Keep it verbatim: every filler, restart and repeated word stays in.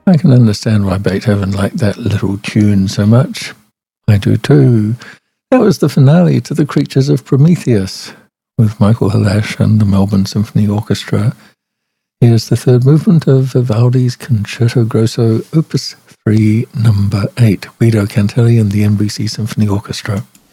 I can understand why Beethoven liked that little tune so much. I do too. That was the finale to The Creatures of Prometheus, with Michael Helash and the Melbourne Symphony Orchestra. Here's the third movement of Vivaldi's Concerto Grosso, Opus three, number eight, Guido Cantelli and the N B C Symphony Orchestra.